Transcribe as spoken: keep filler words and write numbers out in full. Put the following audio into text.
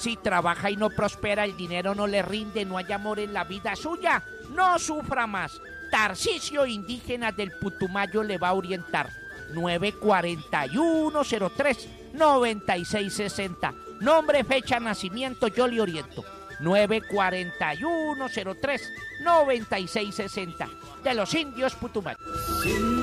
Si trabaja y no prospera, el dinero no le rinde, no hay amor en la vida suya, no sufra más. Tarcisio Indígena del Putumayo le va a orientar. nueve cuatro uno cero tres nueve seis seis cero. Nombre, fecha, nacimiento, yo le oriento. nueve cuatro uno cero tres nueve seis seis cero. De los indios Putumayo.